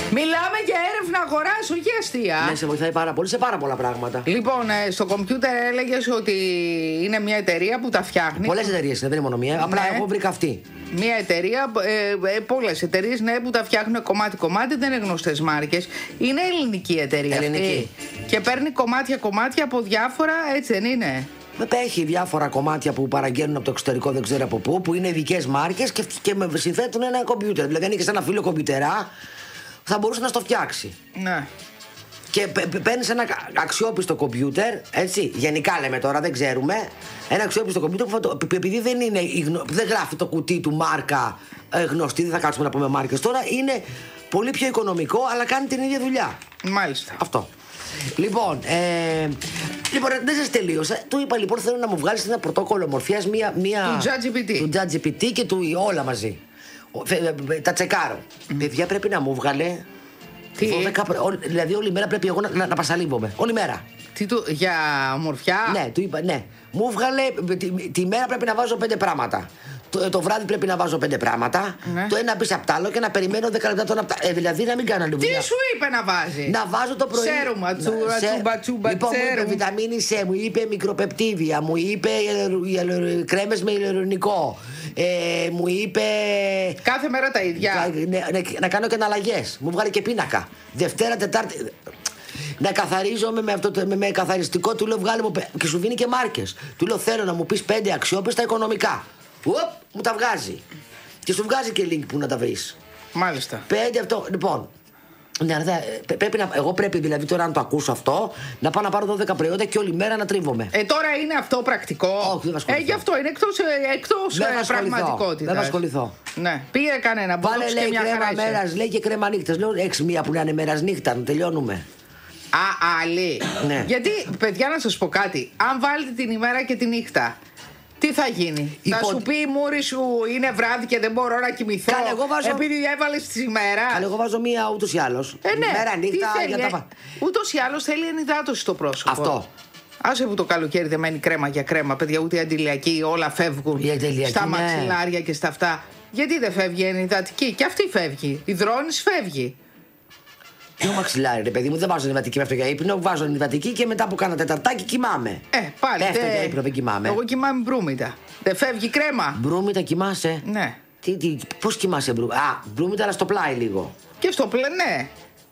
Μιλάμε για έρευνα αγοράς, όχι αστεία. Ναι, σε βοηθάει πάρα πολύ σε πάρα πολλά πράγματα. Λοιπόν, στο κομπιούτερ έλεγες ότι είναι μια εταιρεία που τα φτιάχνει. Πολλές εταιρείες είναι, δεν είναι μόνο μία. Απλά εγώ βρήκα αυτή. Μια εταιρεία, πολλές εταιρείες που τα φτιάχνουν κομμάτι-κομμάτι, δεν είναι γνωστές μάρκες. Είναι ελληνική εταιρεία. Ελληνική. Αυτή. Και παίρνει κομμάτια από διάφορα, έτσι δεν είναι? Έχει διάφορα κομμάτια που παραγγέλνουν από το εξωτερικό, δεν ξέρω από πού, που είναι ειδικές μάρκες και συνθέτουν ένα κομπιούτερ. Δηλαδή, αν είχες ένα φίλο κομπιουτερά, θα μπορούσε να στο φτιάξει. Ναι. Και παίρνεις ένα αξιόπιστο κομπιούτερ, έτσι, γενικά λέμε τώρα, δεν ξέρουμε. Ένα αξιόπιστο κομπιούτερ που επειδή δεν γράφει το κουτί του μάρκα γνωστή, δεν θα κάτσουμε να πούμε μάρκες τώρα, είναι πολύ πιο οικονομικό, αλλά κάνει την ίδια δουλειά. Μάλιστα. Αυτό. Λοιπόν, δεν σας τελείωσα. Του είπα λοιπόν, θέλω να μου βγάλεις ένα πρωτόκολλο μορφιάς του ChatGPT και του όλα μαζί. Τα τσεκάρω. Παιδιά, πρέπει να μου βγάλε. Δηλαδή όλη μέρα πρέπει εγώ να πασαλίβομαι. Όλη μέρα. Για ομορφιά? Ναι, του είπα, ναι. Μου βγάλε. Τη μέρα πρέπει να βάζω 5 πράγματα. Το βράδυ πρέπει να βάζω 5 πράγματα. Ναι. Το ένα πίσω απ' τ' άλλο και να περιμένω 10 λεπτά τον απ' δηλαδή να μην κάνω άλλη δουλειά. Τι σου είπε να βάζει? Να βάζω το πρωί. Σέρομα, τσούμπα. Λοιπόν, μου είπε βιταμίνη C, μου είπε μικροπεπτίδια, μου είπε κρέμες με ηλιορρονικό. Μου είπε. Κάθε μέρα τα ίδια. Να κάνω και εναλλαγές. Μου βγάλε και πίνακα. Δευτέρα, Τετάρτη. Να καθαρίζομαι με καθαριστικό, του λέω βγάλε μου. Και σου δίνει και μάρκες. Του λέω θέλω να μου πεις 5 αξιόπιστα οικονομικά. Μου τα βγάζει. Και σου βγάζει και link που να τα βρεις. Μάλιστα. 5 αυτό. Λοιπόν. Εγώ πρέπει δηλαδή τώρα να το ακούσω αυτό, να πάω να πάρω 12 προϊόντα και όλη μέρα να τρίβομαι. Τώρα είναι αυτό πρακτικό? Όχι, δεν θα ασχοληθώ. Γι' αυτό είναι εκτός πραγματικότητας. Δεν θα ασχοληθώ. Ναι. Πήγε κανένα. Βάλε λέει κρέμα μέρας, λέει και κρέμα νύχτας. Λέω 6 μία που να είναι μέρας νύχτα, να τελειώνουμε. Άλλη. Ναι. Γιατί, παιδιά, να σας πω κάτι. Αν βάλετε την ημέρα και τη νύχτα, τι θα γίνει? Θα σου πει η μούρη σου είναι βράδυ και δεν μπορώ να κοιμηθώ. Επειδή έβαλες τη ημέρα. Καλά, εγώ βάζω μία ούτως ή άλλως. Ναι. Μέρα νύχτα για τα. Ούτως ή άλλως θέλει ενυδάτωση στο πρόσωπο. Αυτό. Άσε που το καλοκαίρι δεν μένει κρέμα για κρέμα, παιδιά, ούτε αντιλιακή, όλα φεύγουν. Στα μαξιλάρια και στα αυτά. Γιατί δεν φεύγει η ενυδατική? Και αυτή φεύγει. Η δρόνης φεύγει. Ποιο μαξιλάρι, ρε παιδί μου, δεν βάζω ενυδατική με αυτό για ύπνο. Βάζω ενυδατική και μετά που κάνω τεταρτάκι κοιμάμαι. Πάλι. Πέφτω για ύπνο, δεν κοιμάμαι. Εγώ κοιμάμαι μπρούμητα. Δεν φεύγει κρέμα. Μπρούμητα κοιμάσαι? Ναι. Πώς κοιμάσαι μπρούμητα, αλλά στο πλάι λίγο. Και στο πλάι, ναι.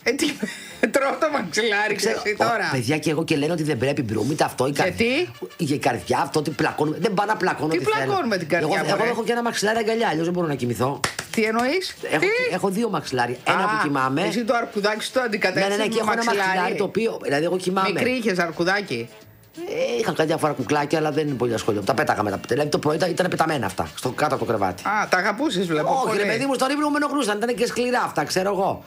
Τρώω το μαξιλάρι, ξέρεις τώρα. Παιδιά, και εγώ και λένε ότι δεν πρέπει μπρούμητα αυτό. Γιατί? Η καρδιά, αυτό ότι πλακώνουμε. Δεν πάω να πλακώνω. Τι πλακώνουμε την καρδιά? Εγώ έχω και ένα μαξιλάρι αγκαλιά, αλλιώς δεν μπορώ να κοιμηθώ. Τι εννοείς? Έχω 2 μαξιλάρια. Ένα που κοιμάμαι. Εσύ το αρκουδάκι σου το αντικατέστησες? Ναι, και έχω ένα μαξιλάρι το οποίο. Δηλαδή, εγώ κοιμάμαι. Μικρή είχες αρκουδάκι? Είχα κάτι διάφορα κουκλάκια, αλλά δεν είναι πολύ ασχολείο. Τα πέταγα μετά. Δηλαδή το πρωί ήταν πεταμένα αυτά, στο κάτω από το κρεβάτι. Τα αγαπούσες, βλέπω. Όχι, ρε παιδί μου, στον ύπνο μου ενοχλούσαν. Ήταν και σκληρά αυτά, ξέρω εγώ.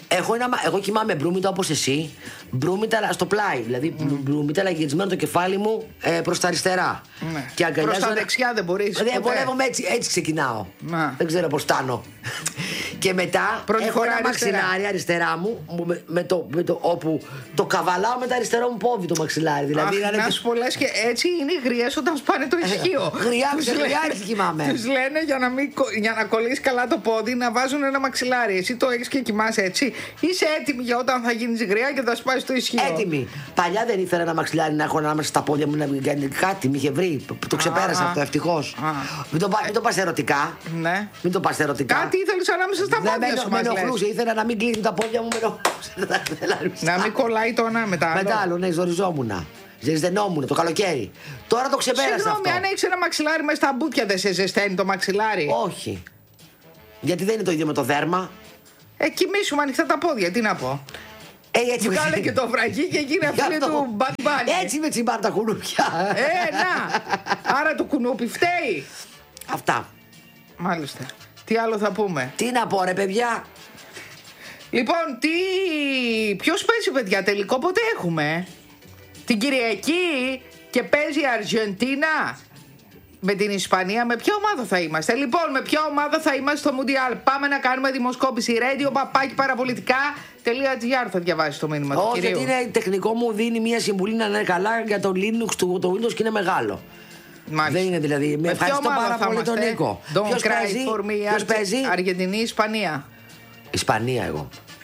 Εγώ κοιμάμαι μπρούμητα όπως εσύ. Μπρούμητα στο πλάι. Δηλαδή μπρούμητα λαγιτισμένο το κεφάλι μου προς τα αριστερά. Ναι. Και αγκαλιάζω. Προς τα δεξιά δεν μπορείς. Δεν βολεύομαι έτσι ξεκινάω. Δεν ξέρω πώς φτάνω. Και μετά έχω ένα μαξιλάρι αριστερά μου όπου το καβαλάω με το αριστερό μου πόδι το μαξιλάρι. Δηλαδή να σου πω, λες και έτσι είναι οι γριές όταν σπάνε το ισχύο. Γριά έτσι κοιμάμαι. Τους λένε για να κολλήσει καλά το πόδι να βάζουν ένα μαξιλάρι. Εσύ το έχεις και κοιμάσαι έτσι. Είσαι έτοιμη για όταν θα γίνεις γριά και θα σπάσει το ισχύο? Έτοιμη. Παλιά δεν ήθελα ένα μαξιλάρι να έχω ανάμεσα στα πόδια μου να κάνει κάτι. Με είχε βρει. Το ξεπέρασα αυτό ευτυχώς. Μην το πας ερωτικά. Ναι. Μην το πας ερωτικά. Κάτι ήθελες ανάμεσα στα πόδια σου? Με ενοχλούσε. Ήθελα να μην κλείνουν τα πόδια μου. Να μην κολλάει το ένα μετά. Μετά άλλο, ναι, ζοριζόμουνα. Ζεσταίνόμουν το καλοκαίρι. Τώρα το ξεπέρασα. Συγγνώμη, αν έχεις ένα μαξιλάρι μέσα στα μπουτια δεν σε ζεσταίνει το μαξιλάρι? Όχι. Γιατί δεν είναι το ίδιο με το δέρμα. Κοιμήσου με ανοιχτά τα πόδια, τι να πω. Βγάλε και το βραγί και γίνει αυτή του Bad Bunny. Έτσι με τσιμπάνε τα κουνούπια. Να. Άρα το κουνούπι φταίει. Αυτά. Μάλιστα. Τι άλλο θα πούμε? Τι να πω, ρε παιδιά. Λοιπόν, ποιος παίζει, παιδιά, τελικό πότε έχουμε? Την Κυριακή και παίζει η Αργεντίνα με την Ισπανία. Με ποια ομάδα θα είμαστε? Λοιπόν, με ποια ομάδα θα είμαστε στο Μουντιάλ? Πάμε να κάνουμε δημοσκόπηση. Radio papaki-παραπολιτικά.gr. θα διαβάσει το μήνυμα του κυρίου. Όχι, γιατί είναι τεχνικό, μου δίνει μια συμβουλή να είναι καλά για το Linux του το Windows και είναι μεγάλο. Μάλιστα. Δεν είναι δηλαδή. Με ευχαριστώ πάρα πολύ τον Νίκο. Ποιος παίζει? Αργεντινή, Ισπανία. Ισπανία εγώ.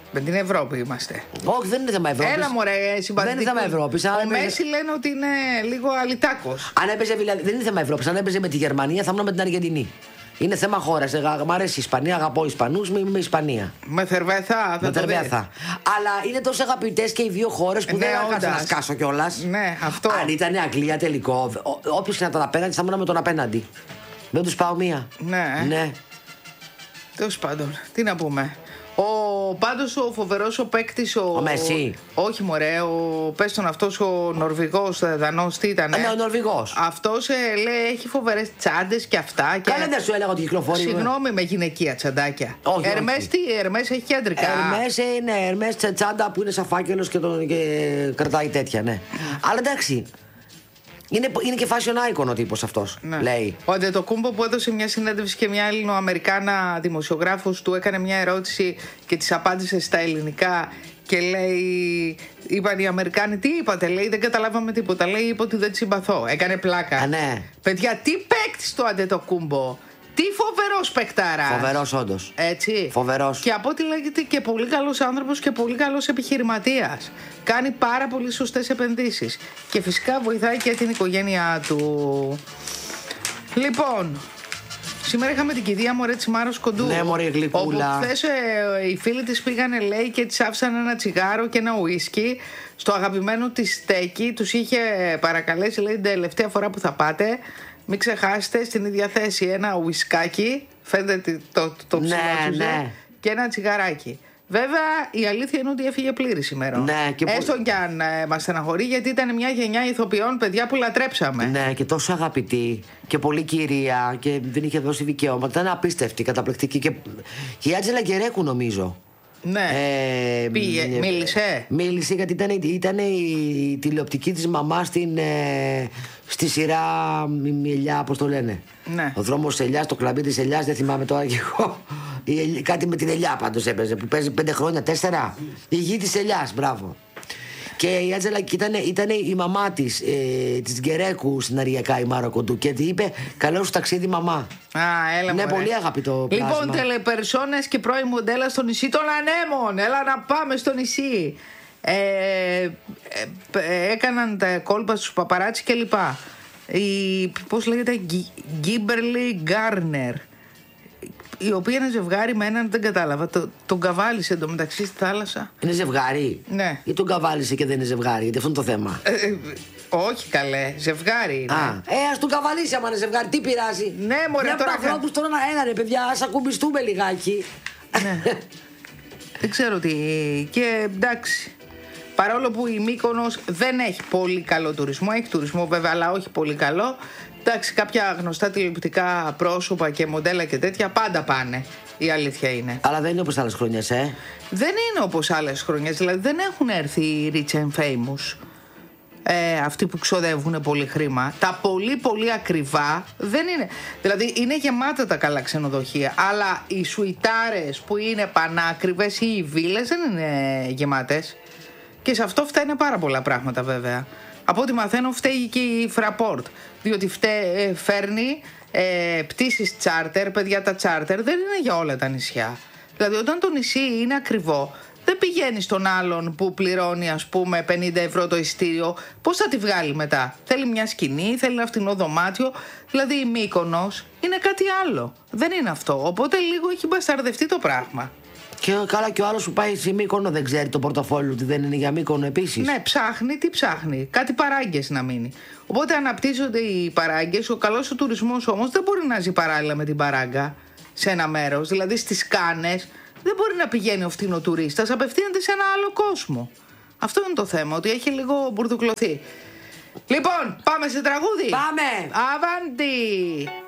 Με την Ευρώπη είμαστε. Όχι, δεν είναι θέμα Ευρώπης. Έλα μωρέ, συμπαθητικό. Δεν είναι θέμα Ευρώπης. Ο Μέση λένε ότι είναι λίγο αλιτάκος. Αν έπαιζε, δεν είναι θέμα Ευρώπης. Αν έπαιζε με τη Γερμανία θα ήμουν με την Αργεντινή. Είναι θέμα χώρας. Μ' αρέσει η Ισπανία, αγαπώ Ισπανούς, με Ισπανία. Με Θερβέθα, με Θερβέθα. Αλλά είναι τόσο αγαπητές και οι δύο χώρες που δεν έκανα να σκάσω κιόλας. Ναι, αυτό. Αν ήταν Αγγλία τελικό, όποιος και να ήταν απέναντι, θα ήμουν με τον απέναντι. Δεν τους πάω μία. Ναι. Τέλος πάντων, τι να πούμε. Πάντως ο φοβερός ο παίκτης ο Μέση. Όχι μωρέ, πες τον αυτός ο Νορβηγός, Δανός, τι ήτανε. Ναι, ο Νορβηγός. Αυτός λέει έχει φοβερές τσάντες και αυτά. Καλά δεν σου έλεγα ότι κυκλοφορεί. Συγγνώμη με γυναικεία τσαντάκια. Όχι, Ερμές έχει κέντρικα. Ερμές τσάντα που είναι σαν φάκελος και κρατάει τέτοια, ναι. Αλλά εντάξει. Είναι και fashion icon ο τύπος αυτός, λέει. Ο Αντετοκούμπο που έδωσε μια συνέντευξη και μια Ελληνοαμερικάνα δημοσιογράφος του έκανε μια ερώτηση και της απάντησε στα ελληνικά και λέει, είπαν οι Αμερικάνοι, τι είπατε, λέει, δεν καταλάβαμε τίποτα, λέει, είπε ότι δεν τη συμπαθώ. Έκανε πλάκα. Ναι. Παιδιά, τι παίκτης το Αντετοκούμπο. Τι φοβερός παικτάρας. Φοβερός όντως. Έτσι. Φοβερός. Και από ό,τι λέγεται και πολύ καλός άνθρωπος και πολύ καλός επιχειρηματίας. Κάνει πάρα πολύ σωστές επενδύσεις. Και φυσικά βοηθάει και την οικογένειά του. Λοιπόν, σήμερα είχαμε την κηδεία μωρέ της Μάρος Κοντού. Ναι μωρέ γλυκούλα. Όπου χθες οι φίλοι της πήγανε λέει και της άφησαν ένα τσιγάρο και ένα ουίσκι στο αγαπημένο της στέκι. Τους είχε παρακαλέσει λέει την τελευταία φορά που θα πάτε. Μην ξεχάσετε στην ίδια θέση ένα ουισκάκι, φαίνεται το ψηλό και ένα τσιγαράκι. Βέβαια η αλήθεια είναι ότι έφυγε πλήρη σήμερα. Ναι, έστω κι αν μας στεναχωρεί, γιατί ήταν μια γενιά ηθοποιών παιδιά που λατρέψαμε. Ναι, και τόσο αγαπητή και πολύ κυρία και δεν είχε δώσει δικαιώματα. Ήταν απίστευτη, καταπληκτική. Και η Άντζελα Γκερέκου νομίζω. Ναι. Μίλησε. Μίλησε γιατί ήταν η τηλεοπτική της μαμά στη σειρά Ελιά, πώς το λένε. Ναι. Ο δρόμος Ελιάς, το κλαμπί της Ελιάς, δεν θυμάμαι τώρα και εγώ. Κάτι με την Ελιά πάντως έπαιζε που παίζει 5 χρόνια, 4. Η γη της Ελιάς, μπράβο. Και η Άντζελα ήταν η μαμά της Γκερέκου στην Αριακά, η Μάρα Κοντού. Και τη είπε: καλό σου ταξίδι, μαμά. Έλα ναι, πολύ αγαπητό πλάσμα. Λοιπόν, τελεπερσόνες και πρώην μοντέλα στο νησί των Ανέμων. Έλα να πάμε στο νησί. Έκαναν τα κόλπα στους παπαράτσι και λοιπά. Πώς λέγεται, Γκίμπερλι Γκάρνερ, η οποία είναι ζευγάρι με έναν, δεν κατάλαβα. Τον καβάλισε εντωμεταξύ στη θάλασσα. Είναι ζευγάρι. Ναι. Ή τον καβάλισε και δεν είναι ζευγάρι, γιατί αυτό είναι το θέμα. Όχι καλέ, ζευγάρι είναι. Ας τον καβαλήσει άμα είναι ζευγάρι, τι πειράζει. Ναι, μωρέ, τώρα. Ανθρώπους τώρα ένα ρε παιδιά, ας ακουμπιστούμε λιγάκι. Ναι. Δεν ξέρω τι. Και εντάξει. Παρόλο που η Μύκονος δεν έχει πολύ καλό τουρισμό, έχει τουρισμό βέβαια, αλλά όχι πολύ καλό. Εντάξει, κάποια γνωστά τηλεοπτικά πρόσωπα και μοντέλα και τέτοια πάντα πάνε. Η αλήθεια είναι. Αλλά δεν είναι όπως άλλες χρονιές, Δεν είναι όπως άλλες χρονιές. Δηλαδή δεν έχουν έρθει οι rich and famous. Αυτοί που ξοδεύουν πολύ χρήμα. Τα πολύ πολύ ακριβά δεν είναι. Δηλαδή είναι γεμάτα τα καλά ξενοδοχεία, αλλά οι σουιτάρες που είναι πανάκριβες ή οι βίλες δεν είναι γεμάτες. Και σε αυτό φταίνε πάρα πολλά πράγματα βέβαια. Από ό,τι μαθαίνω φταίει και η Fraport, διότι φέρνει πτήσεις τσάρτερ. Παιδιά, τα τσάρτερ δεν είναι για όλα τα νησιά. Δηλαδή όταν το νησί είναι ακριβό, δεν πηγαίνει στον άλλον που πληρώνει ας πούμε 50 ευρώ το ειστήριο. Πώς θα τη βγάλει μετά? Θέλει μια σκηνή, θέλει ένα φτηνό δωμάτιο. Δηλαδή η Μύκονος είναι κάτι άλλο. Δεν είναι αυτό. Οπότε λίγο έχει μπασταρδευτεί το πράγμα. Και καλά, και ο άλλος που πάει στη Μύκονο δεν ξέρει το πορτοφόλι ότι δεν είναι για Μύκονο επίσης. Ναι, ψάχνει, τι ψάχνει? Κάτι παράγκες να μείνει. Οπότε αναπτύσσονται οι παράγκες. Ο καλός ο τουρισμός όμως δεν μπορεί να ζει παράλληλα με την παράγκα σε ένα μέρος. Δηλαδή στις Κάνες δεν μπορεί να πηγαίνει ο φτηνοτουρίστας, απευθύνεται σε ένα άλλο κόσμο. Αυτό είναι το θέμα, ότι έχει λίγο μπουρδουκλωθεί. Λοιπόν, πάμε σε τραγούδι. Πάμε! Αβάντι!